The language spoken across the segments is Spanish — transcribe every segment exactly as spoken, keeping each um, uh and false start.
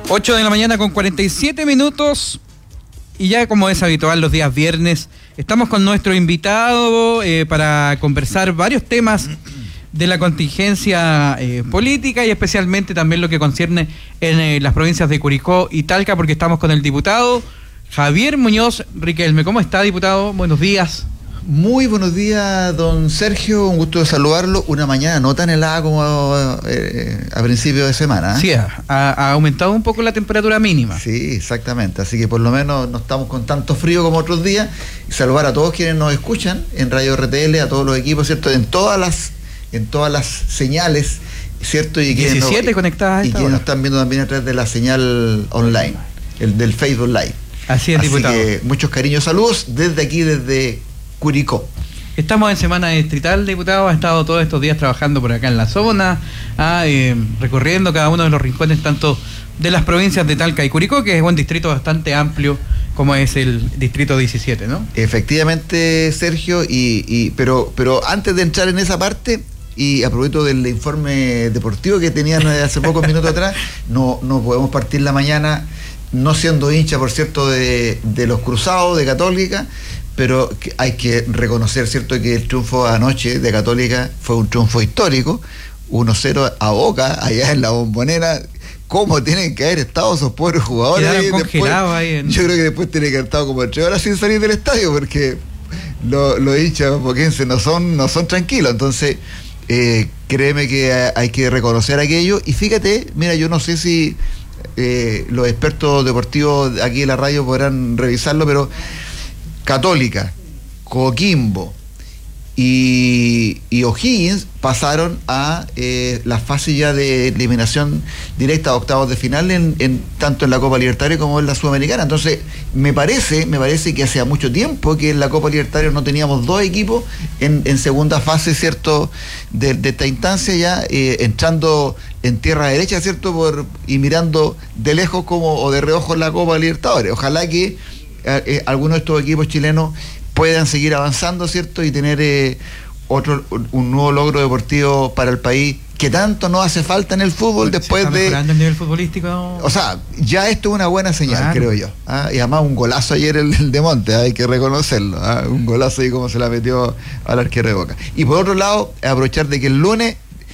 ocho de la mañana con cuarenta y siete minutos. Y ya como es habitual los días viernes, estamos con nuestro invitado eh, para conversar varios temas de la contingencia eh, política y especialmente también lo que concierne en eh, las provincias de Curicó y Talca, porque estamos con el diputado Javier Muñoz Riquelme. ¿Cómo está, diputado? Buenos días. Muy buenos días, don Sergio, un gusto de saludarlo. Una mañana no tan helada como eh, a principio de semana, ¿eh? Sí, ha, ha aumentado un poco la temperatura mínima. Sí, exactamente, así que por lo menos no estamos con tanto frío como otros días. Y saludar a todos quienes nos escuchan en Radio R T L, a todos los equipos, ¿cierto? En todas las, en todas las señales, ¿cierto? Y quienes diecisiete no, conectadas. Y quienes nos están viendo también a través de la señal online, el del Facebook Live. Así es, así diputado. Que muchos cariños, saludos desde aquí, desde Curicó. Estamos en semana distrital, diputado. Ha estado todos estos días trabajando por acá en la zona, ah, eh, recorriendo cada uno de los rincones, tanto de las provincias de Talca y Curicó, que es un distrito bastante amplio, como es el distrito diecisiete, ¿no? Efectivamente, Sergio, y, y pero, pero antes de entrar en esa parte, y a propósito del informe deportivo que tenían hace pocos minutos atrás, no, no podemos partir la mañana, no siendo hincha, por cierto, de, de los Cruzados, de Católica, pero hay que reconocer, ¿cierto?, que el triunfo anoche de Católica fue un triunfo histórico, uno cero a Boca, allá en la Bombonera. ¿Cómo tienen que haber estado esos pobres jugadores? Quedaron congelados ahí en... Yo creo que después tienen que haber estado como tres horas sin salir del estadio, porque los, los hinchas boquenses no son, no son tranquilos. Entonces, eh, créeme que hay que reconocer aquello. Y fíjate, mira, yo no sé si eh, los expertos deportivos aquí en la radio podrán revisarlo, pero Católica, Coquimbo y, y O'Higgins pasaron a eh, la fase ya de eliminación directa a octavos de final en, en tanto en la Copa Libertadores como en la Sudamericana. Entonces me parece me parece que hacía mucho tiempo que en la Copa Libertadores no teníamos dos equipos en, en segunda fase, cierto, de, de esta instancia, ya eh, entrando en tierra derecha, cierto, por y mirando de lejos como o de reojo en la Copa Libertadores. Ojalá que Eh, algunos de estos equipos chilenos puedan seguir avanzando, ¿cierto? Y tener eh, otro un nuevo logro deportivo para el país que tanto nos hace falta en el fútbol. Se después está de mejorando el nivel futbolístico. O sea, ya esto es una buena señal, claro, creo yo, ¿ah? Y además un golazo ayer el, el de Monte, ¿ah? Hay que reconocerlo, ¿ah? Un golazo ahí como se la metió al arquero de Boca. Y por otro lado, aprovechar de que el lunes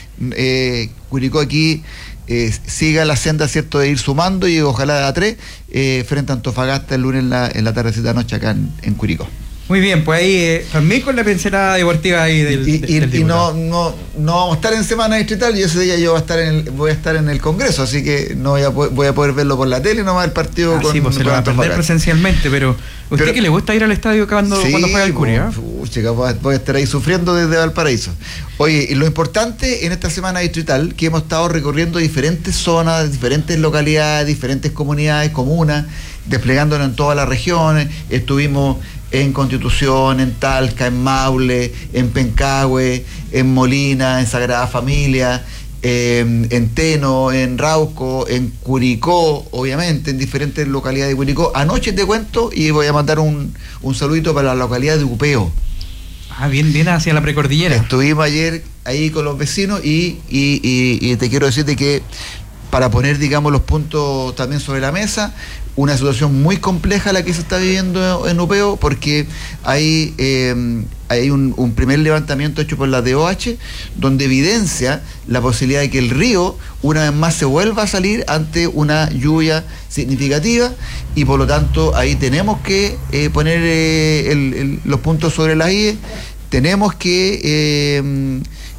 eh, Curicó aquí Eh, siga la senda, ¿cierto?, de ir sumando, y ojalá a tres eh, frente a Antofagasta el lunes en la, en la tardecita noche acá en, en Curicó. Muy bien, pues ahí eh, también con la pincelada deportiva ahí del, y, del, del y no, no, no vamos a estar en semana distrital, y ese día yo voy a estar en el, voy a estar en el Congreso, así que no voy a, voy a poder verlo por la tele nomás el partido. Ah, con, sí, pues se lo va a perder presencialmente, pero ¿usted pero, que le gusta ir al estadio cuando, sí, cuando juega el Curia? Chica, voy a estar ahí sufriendo desde Valparaíso. Oye, y lo importante en esta semana distrital, que hemos estado recorriendo diferentes zonas, diferentes localidades, diferentes comunidades, comunas, desplegándonos en todas las regiones. Estuvimos en Constitución, en Talca, en Maule, en Pencahue, en Molina, en Sagrada Familia, eh, en Teno, en Rauco, en Curicó, obviamente, en diferentes localidades de Curicó. Anoche te cuento, y voy a mandar un, un saludito para la localidad de Upeo. Ah, bien, bien hacia la precordillera. Estuvimos ayer ahí con los vecinos y, y, y, y te quiero decirte que para poner, digamos, los puntos también sobre la mesa, una situación muy compleja la que se está viviendo en Upeo, porque hay, eh, hay un, un primer levantamiento hecho por la D O H, donde evidencia la posibilidad de que el río una vez más se vuelva a salir ante una lluvia significativa, y por lo tanto ahí tenemos que eh, poner eh, el, el, los puntos sobre las i. Tenemos que eh,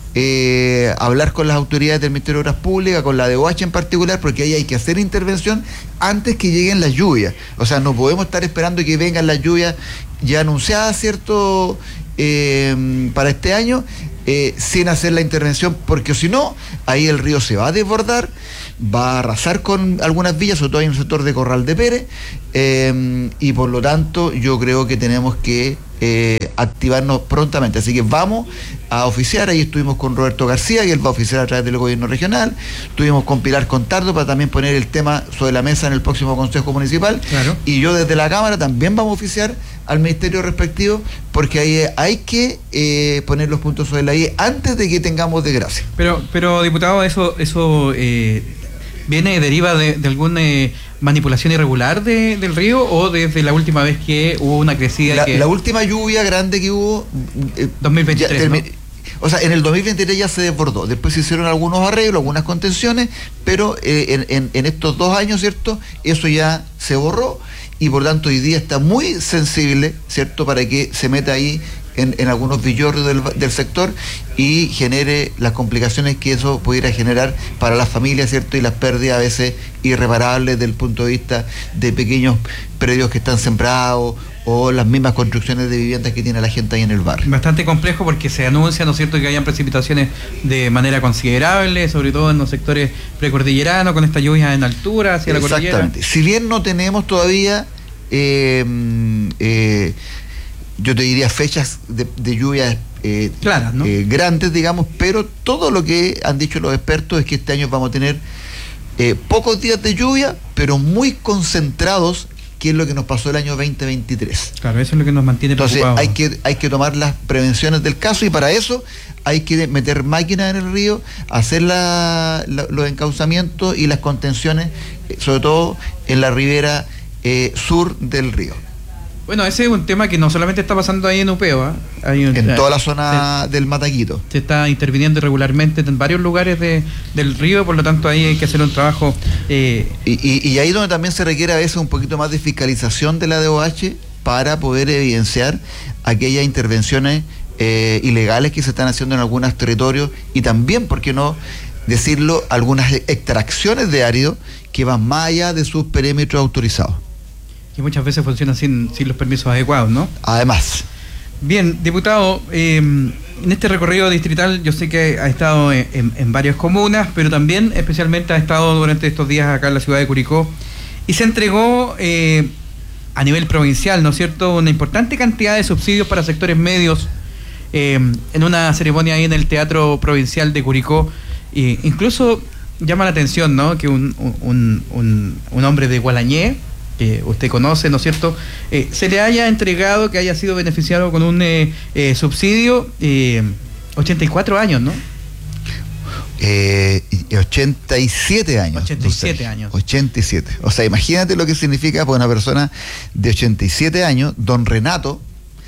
Eh, hablar con las autoridades del Ministerio de Obras Públicas, con la D O H en particular, porque ahí hay que hacer intervención antes que lleguen las lluvias. O sea, no podemos estar esperando que vengan las lluvias ya anunciadas, ¿cierto?, eh, para este año, eh, sin hacer la intervención, porque si no, ahí el río se va a desbordar, va a arrasar con algunas villas, sobre todo en el sector de Corral de Pérez, eh, y por lo tanto yo creo que tenemos que eh, activarnos prontamente. Así que vamos a oficiar. Ahí estuvimos con Roberto García, y él va a oficiar a través del gobierno regional. Estuvimos con Pilar Contardo para también poner el tema sobre la mesa en el próximo Consejo Municipal. Claro. Y yo desde la Cámara también vamos a oficiar al ministerio respectivo, porque ahí hay que eh, poner los puntos sobre la i antes de que tengamos desgracia. Pero, pero diputado, eso, eso eh, ¿Viene, deriva de, de alguna eh, manipulación irregular de, del río o desde la última vez que hubo una crecida? La, que... la última lluvia grande que hubo... Eh, dos mil veintitrés, ya, ¿no? O sea, en el dos mil veintitrés ya se desbordó. Después se hicieron algunos arreglos, algunas contenciones, pero eh, en, en, en estos dos años, ¿cierto? Eso ya se borró y por tanto hoy día está muy sensible, ¿cierto? Para que se meta ahí en, en algunos villorrios del, del sector y genere las complicaciones que eso pudiera generar para las familias, ¿cierto? Y las pérdidas a veces irreparables desde el punto de vista de pequeños predios que están sembrados o las mismas construcciones de viviendas que tiene la gente ahí en el barrio. Bastante complejo porque se anuncia, ¿no es cierto?, que hayan precipitaciones de manera considerable, sobre todo en los sectores precordilleranos, con estas lluvias en altura hacia la cordillera. Exactamente. Si bien no tenemos todavía, eh, eh, yo te diría fechas de, de lluvias eh, claras, ¿no? eh, grandes, digamos, pero todo lo que han dicho los expertos es que este año vamos a tener eh, pocos días de lluvia, pero muy concentrados, que es lo que nos pasó el año veinte veintitrés. Claro, eso es lo que nos mantiene Entonces, preocupados. hay que, hay que tomar las prevenciones del caso y para eso hay que meter máquinas en el río, hacer la, la, los encauzamientos y las contenciones, sobre todo en la ribera eh, sur del río. Bueno, ese es un tema que no solamente está pasando ahí en Upeo, ¿eh? Hay un, en toda la zona se, del Mataquito. Se está interviniendo regularmente en varios lugares de, del río, por lo tanto ahí hay que hacer un trabajo. Eh... Y, y, y ahí donde también se requiere a veces un poquito más de fiscalización de la D O H para poder evidenciar aquellas intervenciones eh, ilegales que se están haciendo en algunos territorios y también, ¿por qué no decirlo?, algunas extracciones de árido que van más allá de sus perímetros autorizados. Que muchas veces funcionan sin, sin los permisos adecuados, ¿no? Además. Bien, diputado, eh, en este recorrido distrital yo sé que ha estado en, en, en varias comunas, pero también especialmente ha estado durante estos días acá en la ciudad de Curicó y se entregó eh, a nivel provincial, ¿no es cierto?, una importante cantidad de subsidios para sectores medios eh, en una ceremonia ahí en el Teatro Provincial de Curicó. E incluso llama la atención, ¿no?, que un, un, un, un hombre de Gualañé, que usted conoce, ¿no es cierto?, eh, se le haya entregado, que haya sido beneficiado con un eh, eh, subsidio, eh, ochenta y cuatro años, ¿no? Eh, ochenta y siete años. ochenta y siete años. ochenta y siete. O sea, imagínate lo que significa para una persona de ochenta y siete años, don Renato,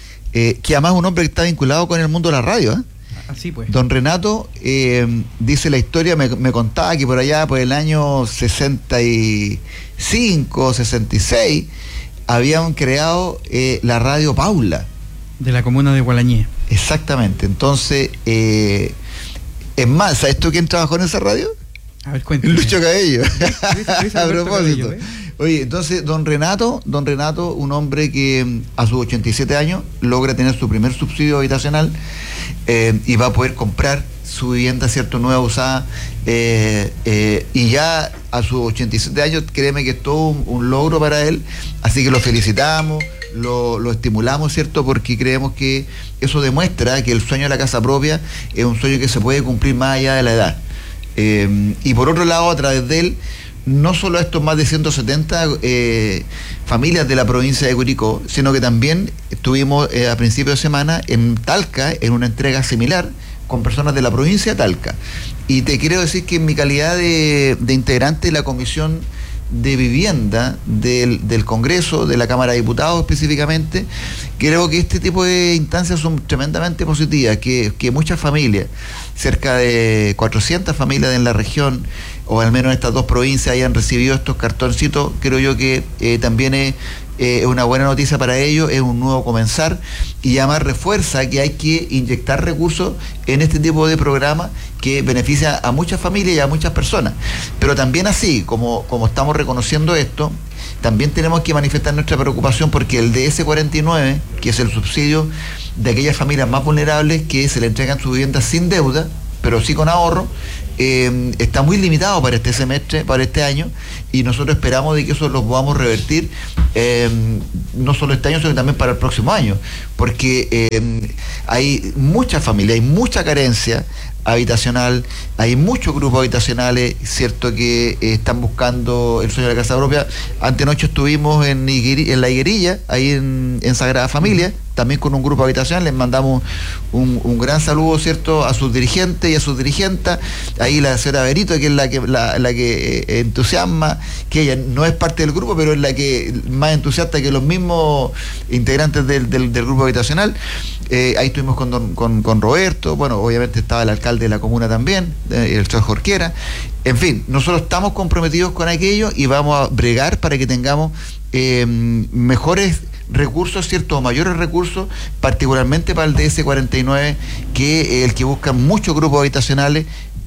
eh, que además es un hombre que está vinculado con el mundo de la radio, ¿eh? Así pues. Don Renato, eh, dice la historia, me, me contaba que por allá, por el año sesenta y cinco, sesenta y seis, habían creado eh, la radio Paula. De la comuna de Gualañé. Exactamente. Entonces, eh, es más, ¿sabes tú quién trabajó en esa radio? A ver, cuéntame. Lucho Cabello. Luis, Luis A propósito. Cabello, ¿eh? Oye, entonces, don Renato, don Renato, un hombre que a sus ochenta y siete años logra tener su primer subsidio habitacional eh, y va a poder comprar su vivienda, cierto, nueva, usada, eh, eh, y ya a sus ochenta y siete años, créeme que es todo un, un logro para él, así que lo felicitamos, lo, lo estimulamos, cierto, porque creemos que eso demuestra que el sueño de la casa propia es un sueño que se puede cumplir más allá de la edad. Eh, y por otro lado, a través de él, no solo a estos más de ciento setenta eh, familias de la provincia de Curicó, sino que también estuvimos eh, a principios de semana en Talca, en una entrega similar, con personas de la provincia de Talca. Y te quiero decir que en mi calidad de, de integrante de la Comisión de Vivienda del, del Congreso, de la Cámara de Diputados específicamente, creo que este tipo de instancias son tremendamente positivas, que, que muchas familias, cerca de cuatrocientas familias en la región, o al menos en estas dos provincias, hayan recibido estos cartoncitos, creo yo que eh, también es eh, una buena noticia para ellos, es un nuevo comenzar, y además refuerza que hay que inyectar recursos en este tipo de programas que beneficia a muchas familias y a muchas personas. Pero también así, como, como estamos reconociendo esto, también tenemos que manifestar nuestra preocupación porque el D S cuarenta y nueve, que es el subsidio de aquellas familias más vulnerables que se le entregan su vivienda sin deuda, pero sí con ahorro, eh, está muy limitado para este semestre, para este año, y nosotros esperamos de que eso lo podamos revertir, eh, no solo este año, sino también para el próximo año, porque eh, hay muchas familias, hay mucha carencia habitacional, hay muchos grupos habitacionales, cierto, que eh, están buscando el sueño de la casa propia. Antenoche estuvimos en, Higueri, en La Higuerilla, ahí en, en Sagrada Familia, también con un grupo habitacional. Les mandamos un, un gran saludo, ¿cierto?, a sus dirigentes y a sus dirigentas. Ahí la señora Berito, que es la que, la, la que eh, entusiasma, que ella no es parte del grupo, pero es la que más entusiasta que los mismos integrantes del, del, del grupo habitacional. Eh, ahí estuvimos con, don, con, con Roberto, bueno, obviamente estaba el alcalde de la comuna también, eh, el señor Jorquera. En fin, nosotros estamos comprometidos con aquello y vamos a bregar para que tengamos eh, mejores recursos, ¿cierto?, o mayores recursos, particularmente para el D S cuarenta y nueve, que es el que busca muchos grupos habitacionales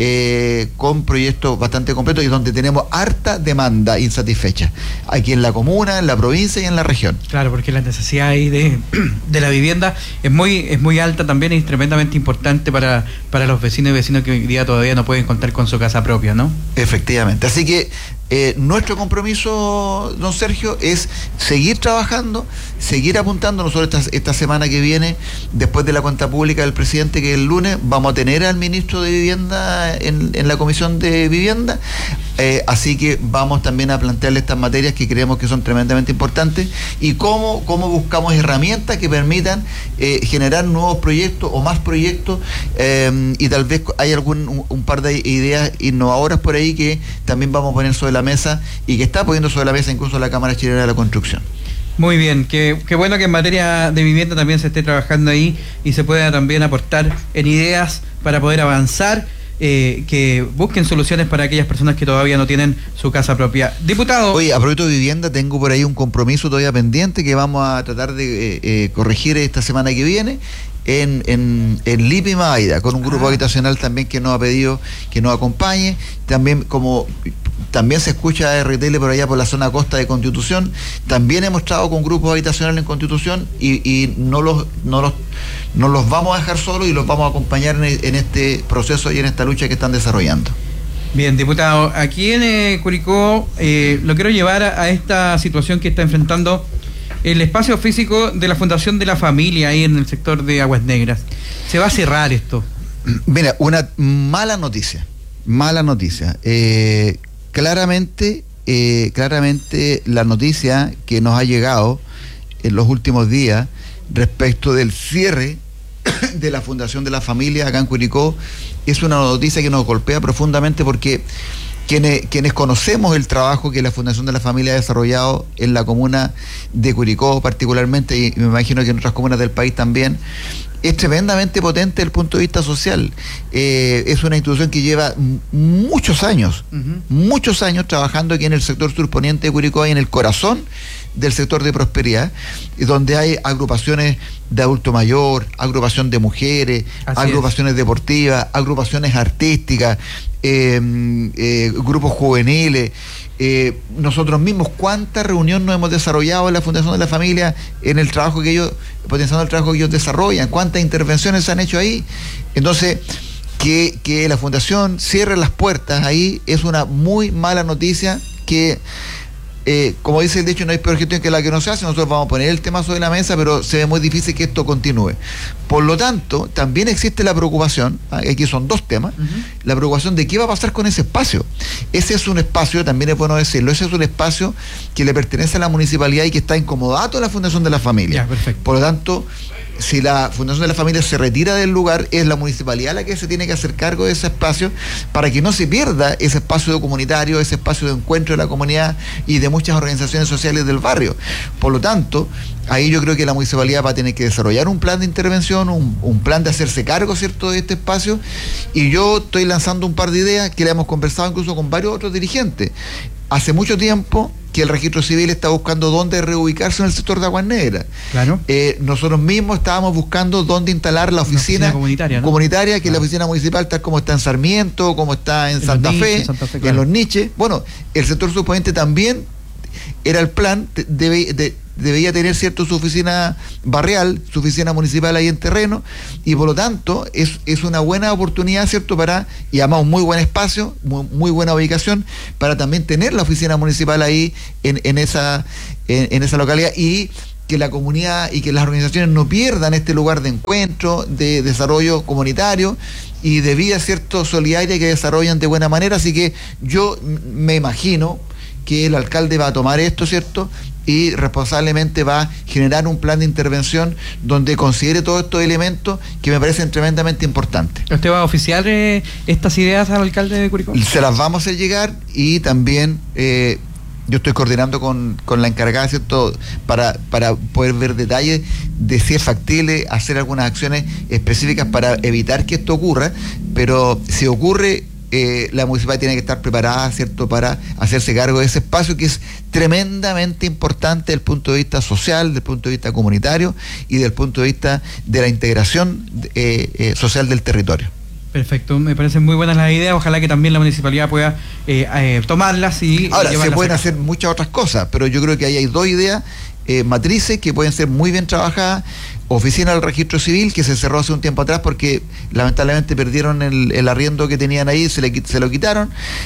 eh, con proyectos bastante completos y donde tenemos harta demanda insatisfecha, aquí en la comuna, en la provincia y en la región. Claro, porque la necesidad ahí de, de la vivienda es muy, es muy alta también, y es tremendamente importante para, para los vecinos y vecinos que hoy día todavía no pueden contar con su casa propia, ¿no? Efectivamente, así que Eh, nuestro compromiso, don Sergio, es seguir trabajando, seguir apuntando. Nosotros esta, esta semana que viene, después de la cuenta pública del presidente, que es el lunes, vamos a tener al ministro de Vivienda en, en la Comisión de Vivienda, eh, así que vamos también a plantearle estas materias que creemos que son tremendamente importantes y cómo, cómo buscamos herramientas que permitan eh, generar nuevos proyectos o más proyectos, eh, y tal vez hay algún un, un par de ideas innovadoras por ahí que también vamos a poner sobre la mesa y que está poniendo sobre la mesa incluso la Cámara Chilena de la Construcción. Muy bien, qué, qué bueno que en materia de vivienda también se esté trabajando ahí y se pueda también aportar en ideas para poder avanzar, eh, que busquen soluciones para aquellas personas que todavía no tienen su casa propia. Diputado. Oye, a propósito de vivienda, tengo por ahí un compromiso todavía pendiente que vamos a tratar de eh, eh, corregir esta semana que viene. En, en, en Lipi Maida, con un grupo ah. habitacional también que nos ha pedido que nos acompañe. También, como también se escucha R T L por allá por la zona costa de Constitución, también hemos estado con grupos habitacionales en Constitución y, y no los no los no los vamos a dejar solos y los vamos a acompañar en, en este proceso y en esta lucha que están desarrollando. Bien, diputado, aquí en eh, Curicó eh, lo quiero llevar a, a esta situación que está enfrentando el espacio físico de la Fundación de la Familia ahí en el sector de Aguas Negras. Se va a cerrar esto. Mira, una mala noticia, mala noticia. Eh, claramente, eh, claramente la noticia que nos ha llegado en los últimos días respecto del cierre de la Fundación de la Familia acá en Curicó es una noticia que nos golpea profundamente, porque Quienes, quienes conocemos el trabajo que la Fundación de la Familia ha desarrollado en la comuna de Curicó particularmente, y me imagino que en otras comunas del país también, es tremendamente potente desde el punto de vista social. Eh, es una institución que lleva muchos años, uh-huh. muchos años trabajando aquí en el sector surponiente de Curicó, y en el corazón del sector de prosperidad, donde hay agrupaciones de adulto mayor, agrupación de mujeres, Así agrupaciones es. deportivas, agrupaciones artísticas, eh, eh, grupos juveniles, eh, nosotros mismos, cuánta reunión nos hemos desarrollado en la Fundación de la Familia en el trabajo que ellos, potenciando el trabajo que ellos desarrollan, cuántas intervenciones se han hecho ahí. Entonces, que, que la Fundación cierre las puertas ahí es una muy mala noticia que... Eh, como dice el dicho, no hay peor gestión que la que no se hace. Nosotros vamos a poner el tema sobre la mesa, pero se ve muy difícil que esto continúe. Por lo tanto, también existe la preocupación, aquí son dos temas, uh-huh. la preocupación de qué va a pasar con ese espacio. Ese es un espacio, también es bueno decirlo, ese es un espacio que le pertenece a la municipalidad y que está en comodato de la Fundación de la Familia. Ya, perfecto. Por lo tanto, si la Fundación de la Familia se retira del lugar, es la municipalidad la que se tiene que hacer cargo de ese espacio para que no se pierda ese espacio comunitario, ese espacio de encuentro de la comunidad y de muchas organizaciones sociales del barrio. Por lo tanto, ahí yo creo que la municipalidad va a tener que desarrollar un plan de intervención, un, un plan de hacerse cargo, ¿cierto?, de este espacio, y yo estoy lanzando un par de ideas que le hemos conversado incluso con varios otros dirigentes. Hace mucho tiempo que el registro civil está buscando dónde reubicarse en el sector de Aguas Negras. Claro. Eh, nosotros mismos estábamos buscando dónde instalar la oficina, oficina comunitaria, ¿no? comunitaria, que claro. es la oficina municipal, tal como está en Sarmiento, como está en, en Santa, Fe, niches, Santa Fe, claro. en los niches. Bueno, el sector subponente también era el plan, debe, de, debía tener, cierto, su oficina barrial, su oficina municipal ahí en terreno, y por lo tanto es, es una buena oportunidad, cierto, para, y además un muy buen espacio, muy, muy buena ubicación, para también tener la oficina municipal ahí en, en esa, en, en esa localidad, y que la comunidad y que las organizaciones no pierdan este lugar de encuentro, de desarrollo comunitario y de vida, cierto, solidaria, que desarrollan de buena manera. Así que yo me imagino que el alcalde va a tomar esto, ¿cierto?, y responsablemente va a generar un plan de intervención donde considere todos estos elementos que me parecen tremendamente importantes. ¿Usted va a oficiar eh, estas ideas al alcalde de Curicó? Se las vamos a hacer llegar y también eh, yo estoy coordinando con, con la encargada, ¿cierto?, para, para poder ver detalles de si es factible hacer algunas acciones específicas para evitar que esto ocurra, pero si ocurre, Eh, la municipalidad tiene que estar preparada, ¿cierto?, para hacerse cargo de ese espacio que es tremendamente importante desde el punto de vista social, desde el punto de vista comunitario y desde el punto de vista de la integración eh, eh, social del territorio. Perfecto, me parecen muy buenas las ideas, ojalá que también la municipalidad pueda eh, eh, tomarlas y ahora, y se pueden a hacer muchas otras cosas, pero yo creo que ahí hay dos ideas eh, matrices que pueden ser muy bien trabajadas. Oficina del Registro Civil, que se cerró hace un tiempo atrás porque lamentablemente perdieron el, el arriendo que tenían ahí, se, le, se lo quitaron,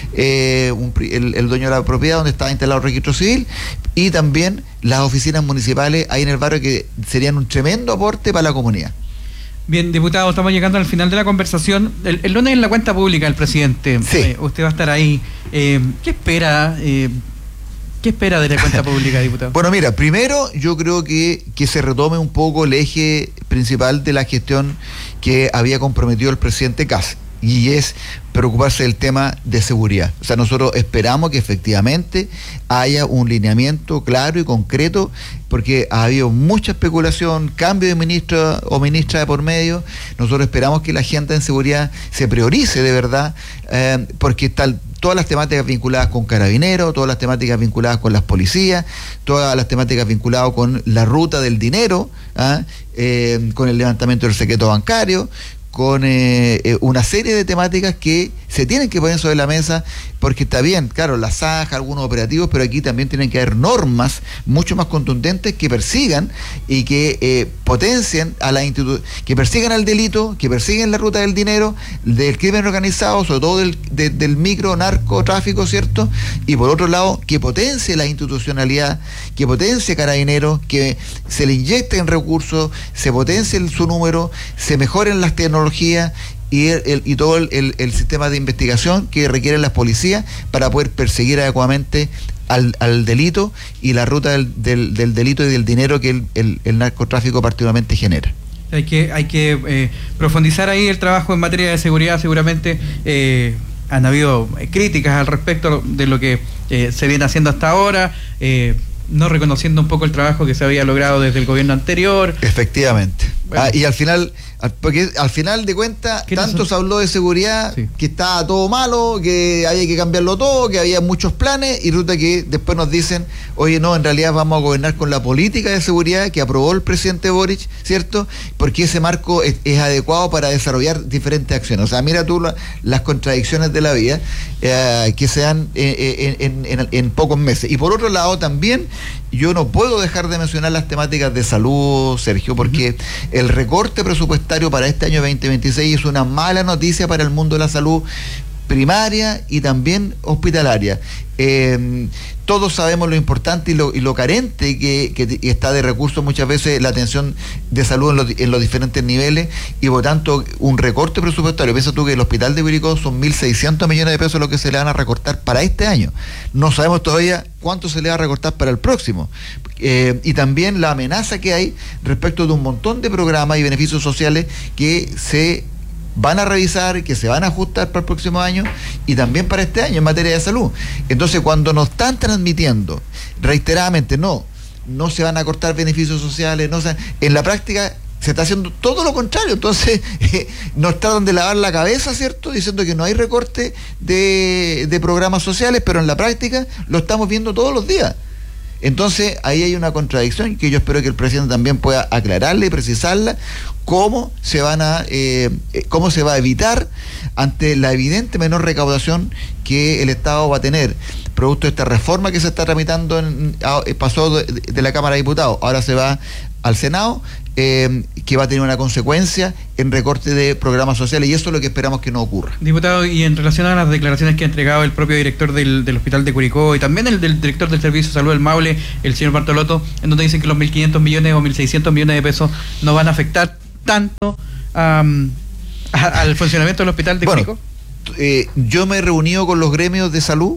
eh, un, el, el dueño de la propiedad donde estaba instalado el Registro Civil, y también las oficinas municipales ahí en el barrio, que serían un tremendo aporte para la comunidad. Bien, diputado, estamos llegando al final de la conversación. El, el lunes en la cuenta pública del presidente, sí. eh, usted va a estar ahí. Eh, ¿Qué espera? Eh, ¿Qué espera de la cuenta pública, diputado? Bueno, mira, primero yo creo que, que se retome un poco el eje principal de la gestión que había comprometido el presidente Kast, y es preocuparse del tema de seguridad. O sea, nosotros esperamos que efectivamente haya un lineamiento claro y concreto, porque ha habido mucha especulación, cambio de ministro o ministra de por medio. Nosotros esperamos que la agenda en seguridad se priorice de verdad, eh, porque tal todas las temáticas vinculadas con carabineros, todas las temáticas vinculadas con las policías, todas las temáticas vinculadas con la ruta del dinero, ¿ah? eh, con el levantamiento del secreto bancario, con eh, eh, una serie de temáticas que se tienen que poner sobre la mesa, porque está bien, claro, la S A J, algunos operativos, pero aquí también tienen que haber normas mucho más contundentes que persigan y que eh, potencien a la institu- que persigan al delito, que persiguen la ruta del dinero, del crimen organizado, sobre todo del, de, del micro narcotráfico, ¿cierto? Y por otro lado, que potencie la institucionalidad, que potencie Carabineros, que se le inyecten recursos, se potencie el, su número, se mejoren las tecnologías y, el, el, y todo el, el, el sistema de investigación que requieren las policías para poder perseguir adecuadamente al, al delito y la ruta del, del, del delito y del dinero que el, el, el narcotráfico particularmente genera. Hay que, hay que eh, profundizar ahí el trabajo en materia de seguridad. Seguramente eh, han habido críticas al respecto de lo que eh, se viene haciendo hasta ahora, eh, no reconociendo un poco el trabajo que se había logrado desde el gobierno anterior. Efectivamente. Bueno. Ah, y al final, porque al final de cuentas, tanto no se habló de seguridad, sí, que estaba todo malo, que había que cambiarlo todo, que había muchos planes, y resulta que después nos dicen, oye, no, en realidad vamos a gobernar con la política de seguridad que aprobó el presidente Boric, ¿cierto? Porque ese marco es, es adecuado para desarrollar diferentes acciones. O sea, mira tú la, las contradicciones de la vida eh, que se dan eh, en, en, en, en pocos meses. Y por otro lado también, yo no puedo dejar de mencionar las temáticas de salud, Sergio, porque uh-huh. el recorte presupuestario para este año veinte veintiséis es una mala noticia para el mundo de la salud primaria y también hospitalaria. Eh, todos sabemos lo importante y lo, y lo carente que, que está de recursos muchas veces la atención de salud en los, en los diferentes niveles, y por tanto un recorte presupuestario. Piensa tú que el hospital de Curicó son mil seiscientos millones de pesos lo que se le van a recortar para este año. No sabemos todavía cuánto se le va a recortar para el próximo. Eh, y también la amenaza que hay respecto de un montón de programas y beneficios sociales que se van a revisar, que se van a ajustar para el próximo año y también para este año en materia de salud. Entonces, cuando nos están transmitiendo reiteradamente, no, no se van a cortar beneficios sociales, no se, en la práctica se está haciendo todo lo contrario. Entonces, eh, nos tratan de lavar la cabeza, ¿cierto?, diciendo que no hay recorte de, de programas sociales, pero en la práctica lo estamos viendo todos los días. Entonces, ahí hay una contradicción que yo espero que el presidente también pueda aclararla y precisarla, cómo se van a eh, cómo se va a evitar ante la evidente menor recaudación que el Estado va a tener producto de esta reforma que se está tramitando en, pasó de, de la Cámara de Diputados, ahora se va al Senado, eh, que va a tener una consecuencia en recorte de programas sociales, y eso es lo que esperamos que no ocurra. Diputado, y en relación a las declaraciones que ha entregado el propio director del, del Hospital de Curicó y también el del director del Servicio de Salud del Maule, el señor Bartolotto, en donde dicen que los mil quinientos millones o mil seiscientos millones de pesos no van a afectar tanto um, a, al funcionamiento del Hospital de bueno, Curicó. Eh, yo me he reunido con los gremios de salud, uh-huh.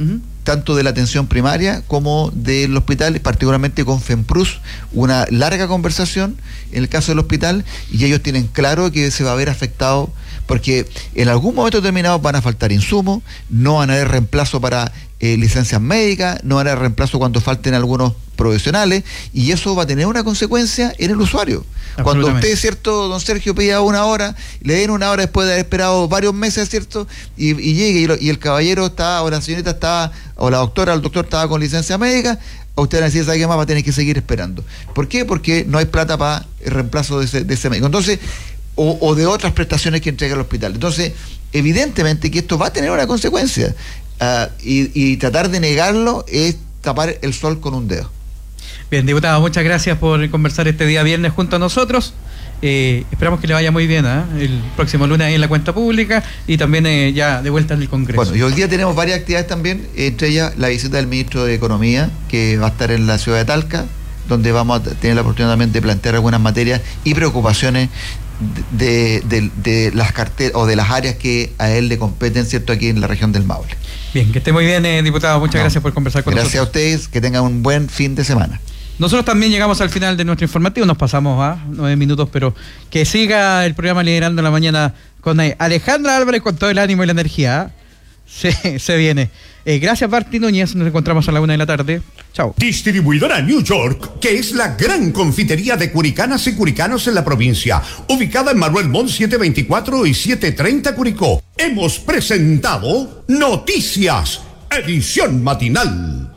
tanto de la atención primaria como del hospital, particularmente con FEMPRUS, una larga conversación en el caso del hospital, y ellos tienen claro que se va a ver afectado, porque en algún momento determinado van a faltar insumos, no van a haber reemplazo para eh, licencias médicas, no van a haber reemplazo cuando falten algunos profesionales, y eso va a tener una consecuencia en el usuario. Cuando usted, ¿cierto, don Sergio, pida una hora, le den una hora después de haber esperado varios meses, ¿cierto? Y, y llegue y, lo, y el caballero está, o la señorita está, o la doctora, o el doctor estaba con licencia médica, a usted le decía, ¿sabe qué más? Va a tener que seguir esperando. ¿Por qué? Porque no hay plata para el reemplazo de ese, de ese médico. Entonces, o, o de otras prestaciones que entrega el hospital. Entonces, evidentemente que esto va a tener una consecuencia. Uh, y, y tratar de negarlo es tapar el sol con un dedo. Bien, diputado, muchas gracias por conversar este día viernes junto a nosotros. Eh, esperamos que le vaya muy bien, ¿eh? El próximo lunes ahí en la cuenta pública y también eh, ya de vuelta en el Congreso. Bueno, y hoy día tenemos varias actividades también, entre ellas la visita del ministro de Economía, que va a estar en la ciudad de Talca, donde vamos a tener la oportunidad también de plantear algunas materias y preocupaciones de, de, de las carteras o de las áreas que a él le competen, ¿cierto?, aquí en la región del Maule. Bien, que esté muy bien, eh, diputado. Muchas no, gracias por conversar con gracias nosotros. Gracias a ustedes, que tengan un buen fin de semana. Nosotros también llegamos al final de nuestro informativo, nos pasamos a nueve minutos, pero que siga el programa Liderando la Mañana con Alejandra Álvarez con todo el ánimo y la energía. Se, se viene. Eh, gracias, Barty Núñez. Nos encontramos a la una de la tarde. Chao. Distribuidora New York, que es la gran confitería de curicanas y curicanos en la provincia, ubicada en Manuel Montt setecientos veinticuatro y setecientos treinta Curicó. Hemos presentado Noticias, edición matinal.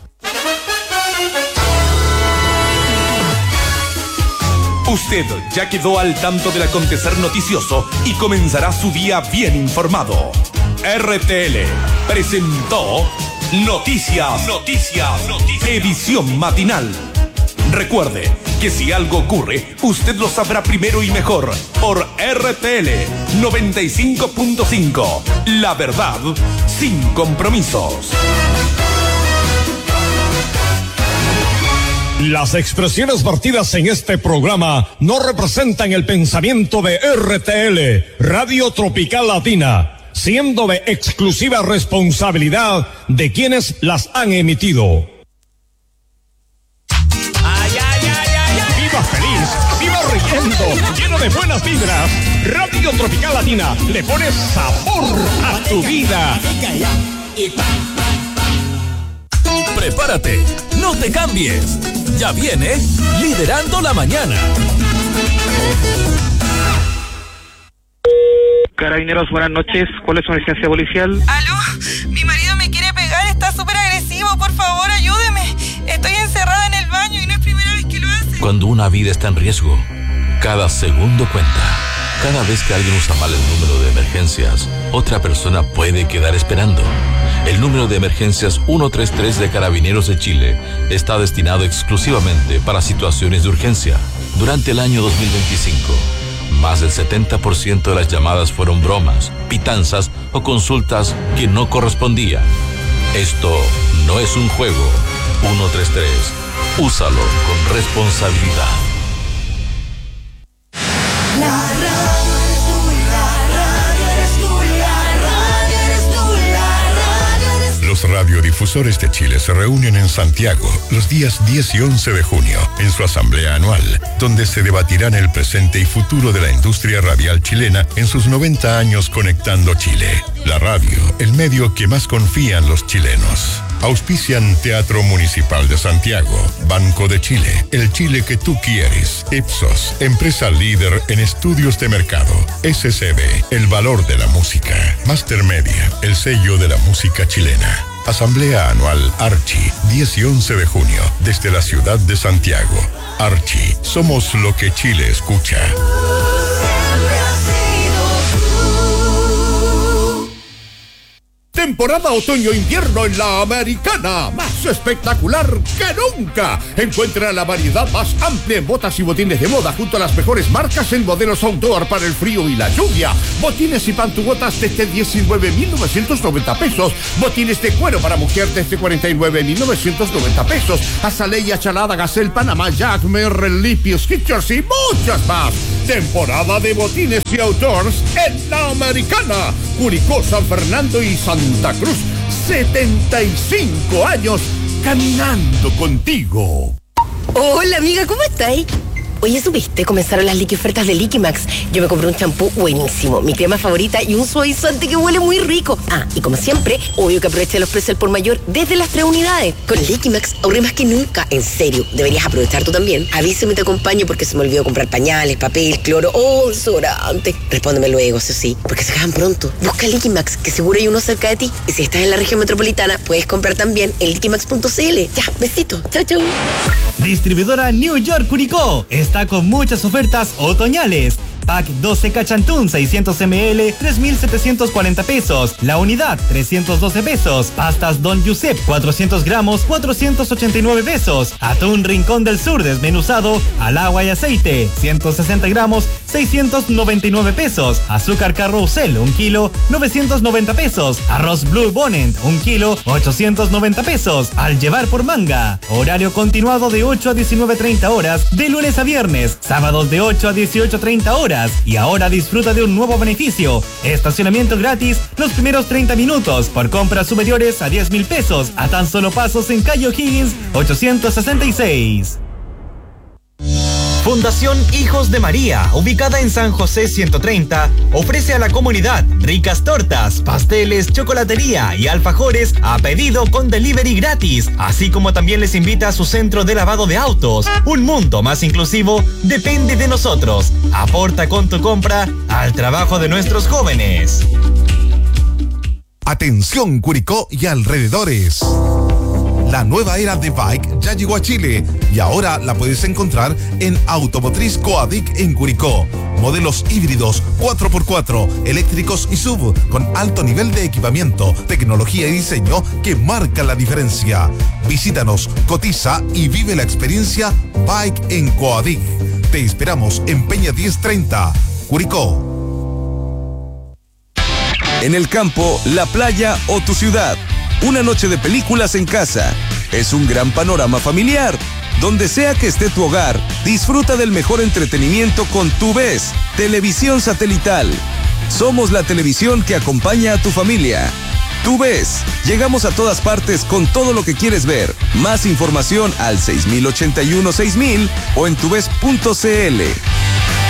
Usted ya quedó al tanto del acontecer noticioso y comenzará su día bien informado. R T L presentó Noticias, Noticias, Noticias, edición matinal. Recuerde que si algo ocurre, usted lo sabrá primero y mejor por R T L noventa y cinco punto cinco. La verdad sin compromisos. Las expresiones vertidas en este programa no representan el pensamiento de R T L, Radio Tropical Latina, siendo de exclusiva responsabilidad de quienes las han emitido. Ay, ay, ay, ay, ay. ¡Viva feliz! ¡Viva riendo! ¡Lleno de buenas vibras! Radio Tropical Latina le pone sabor a tu vida. Prepárate, no te cambies. Ya viene Liderando la Mañana. Carabineros, buenas noches. ¿Cuál es su emergencia policial? Aló, mi marido me quiere pegar, está súper agresivo, por favor, ayúdeme. Estoy encerrada en el baño y no es primera vez que lo hace. Cuando una vida está en riesgo, cada segundo cuenta. Cada vez que alguien usa mal el número de emergencias, otra persona puede quedar esperando. El número de emergencias ciento treinta y tres de Carabineros de Chile está destinado exclusivamente para situaciones de urgencia. Durante el año dos mil veinticinco, más del setenta por ciento de las llamadas fueron bromas, pitanzas o consultas que no correspondían. Esto no es un juego. ciento treinta y tres. Úsalo con responsabilidad. La radio eres tú, la radio eres tú, la radio eres tú, la radio eres tú. Los radiodifusores de Chile se reúnen en Santiago los días diez y once de junio en su asamblea anual, donde se debatirán el presente y futuro de la industria radial chilena en sus noventa años conectando Chile. La radio, el medio que más confían los chilenos. Auspician Teatro Municipal de Santiago, Banco de Chile, el Chile que tú quieres, Ipsos, empresa líder en estudios de mercado, S C B, el valor de la música, Master Media, el sello de la música chilena. Asamblea Anual Archi, diez y once de junio, desde la ciudad de Santiago. Archi, somos lo que Chile escucha. Temporada otoño-invierno en la Americana, más espectacular que nunca. Encuentra la variedad más amplia en botas y botines de moda junto a las mejores marcas en modelos outdoor para el frío y la lluvia. Botines y pantubotas desde diecinueve mil novecientos noventa pesos. Botines de cuero para mujer desde cuarenta y nueve mil novecientos noventa pesos. Azalea, Chalada, Gazelle, Panamá, Jack, Merrell, Lippy, Skechers y muchas más. Temporada de botines y outdoors en la Americana. Curicó, San Fernando y Santa Cruz. setenta y cinco años caminando contigo. Hola amiga, ¿cómo estáis? Oye, ¿supiste? Comenzaron las liqui ofertas de Liquimax. Yo me compré un champú buenísimo, mi crema favorita y un suavizante que huele muy rico. Ah, y como siempre, obvio que aproveché los precios al por mayor desde las tres unidades. Con Liquimax ahorré más que nunca. En serio, deberías aprovechar tú también. Avísame y te acompaño porque se me olvidó comprar pañales, papel, cloro o desodorante. Respóndeme luego, eso sí, porque se acaban pronto. Busca Liquimax, que seguro hay uno cerca de ti. Y si estás en la región metropolitana, puedes comprar también en liquimax punto c l. Ya, besito. Chau, chau. Distribuidora New York Curicó está con muchas ofertas otoñales. Pack doce Cachantún seiscientos mililitros, tres mil setecientos cuarenta pesos. La unidad, trescientos doce pesos. Pastas Don Giuseppe, cuatrocientos gramos, cuatrocientos ochenta y nueve pesos. Atún Rincón del Sur desmenuzado, al agua y aceite, ciento sesenta gramos, seiscientos noventa y nueve pesos. Azúcar Carrousel, un kilo, novecientos noventa pesos. Arroz Blue Bonnet, un kilo, ochocientos noventa pesos. Al llevar por manga. Horario continuado de ocho a diecinueve treinta horas, de lunes a viernes. Sábados de ocho a dieciocho treinta horas. Y ahora disfruta de un nuevo beneficio. Estacionamiento gratis los primeros treinta minutos por compras superiores a diez mil pesos a tan solo pasos en calle O'Higgins ochocientos sesenta y seis. Fundación Hijos de María, ubicada en San José ciento treinta, ofrece a la comunidad ricas tortas, pasteles, chocolatería y alfajores a pedido con delivery gratis, así como también les invita a su centro de lavado de autos. Un mundo más inclusivo depende de nosotros. Aporta con tu compra al trabajo de nuestros jóvenes. Atención Curicó y alrededores. La nueva era de bike ya llegó a Chile y ahora la puedes encontrar en Automotriz Coadic en Curicó. Modelos híbridos cuatro por cuatro, eléctricos y sub, con alto nivel de equipamiento, tecnología y diseño que marcan la diferencia. Visítanos, cotiza y vive la experiencia Bike en Coadic. Te esperamos en Peña diez treinta, Curicó. En el campo, la playa o tu ciudad. Una noche de películas en casa. Es un gran panorama familiar. Donde sea que esté tu hogar, disfruta del mejor entretenimiento con TuVes, televisión satelital. Somos la televisión que acompaña a tu familia. TuVes, llegamos a todas partes con todo lo que quieres ver. Más información al seis mil ochenta y uno seis mil o en tuves punto c l.